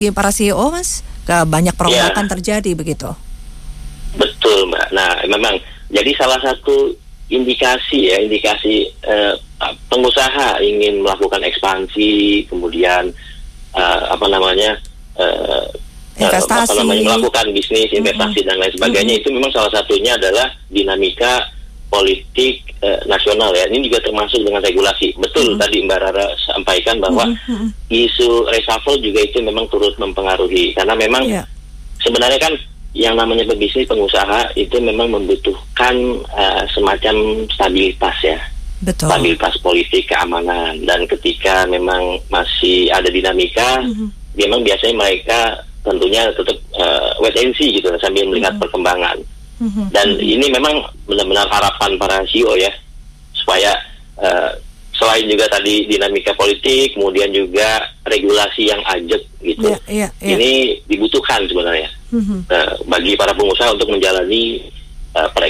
para CEO, Mas? Banyak perombakan terjadi begitu. Betul, Mbak. Nah, memang jadi salah satu indikasi pengusaha ingin melakukan ekspansi, kemudian investasi, melakukan bisnis, investasi dan lain sebagainya. Itu memang salah satunya adalah dinamika politik nasional ya. Ini juga termasuk dengan regulasi. Betul tadi Mbak Rara sampaikan bahwa isu reshuffle juga itu memang turut mempengaruhi, karena memang sebenarnya kan yang namanya pebisnis, pengusaha itu memang membutuhkan semacam stabilitas ya. Betul. Stabilitas politik, keamanan, dan ketika memang masih ada dinamika, memang biasanya mereka tentunya tetap wait and see gitu sambil melihat perkembangan. Dan ini memang benar-benar harapan para CEO ya, supaya selain juga tadi dinamika politik, kemudian juga regulasi yang ajak gitu. Ini dibutuhkan sebenarnya bagi para pengusaha untuk menjalani